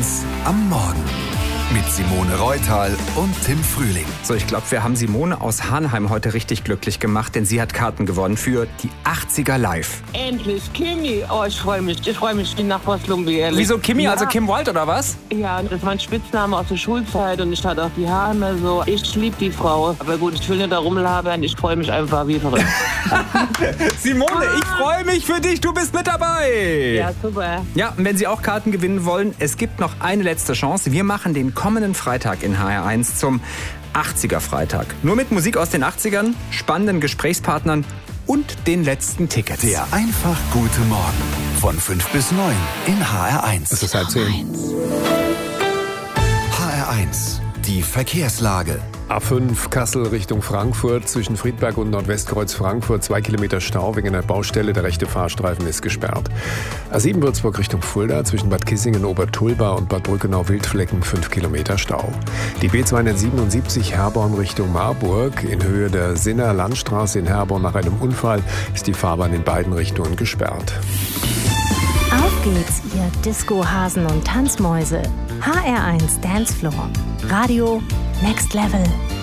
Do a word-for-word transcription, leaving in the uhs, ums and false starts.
eins am Morgen. Mit Simone Reutal und Tim Frühling. So, ich glaube, wir haben Simone aus Hanheim heute richtig glücklich gemacht, denn sie hat Karten gewonnen für die achtziger Live. Endlich, Kimi. Oh, ich freue mich. Ich freue mich nach Poslumbi, ehrlich. Wieso Kimi? Ja. Also Kim Wild oder was? Ja, das war ein Spitzname aus der Schulzeit und ich hatte auch die Haare immer so. Ich liebe die Frau. Aber gut, ich will nicht da rumlabern. Ich freue mich einfach wie verrückt. Simone, ich freue mich für dich. Du bist mit dabei. Ja, super. Ja, und wenn Sie auch Karten gewinnen wollen, es gibt noch eine letzte Chance. Wir machen den kommenden Freitag in H R eins zum achtziger Freitag. Nur mit Musik aus den achtzigern, spannenden Gesprächspartnern und den letzten Tickets. Der einfach gute Morgen von fünf bis neun in H R eins. Es ist halb zehn. H R eins, die Verkehrslage. A fünf Kassel Richtung Frankfurt, zwischen Friedberg und Nordwestkreuz Frankfurt, zwei Kilometer Stau wegen einer Baustelle, der rechte Fahrstreifen ist gesperrt. A sieben Würzburg Richtung Fulda, zwischen Bad Kissingen, Obertulba und Bad Brückenau-Wildflecken, fünf Kilometer Stau. Die B zweihundertsiebenundsiebzig Herborn Richtung Marburg, in Höhe der Sinner Landstraße in Herborn nach einem Unfall, ist die Fahrbahn in beiden Richtungen gesperrt. Auf geht's, ihr Disco-Hasen und Tanzmäuse. H R eins Dancefloor. Radio Next Level.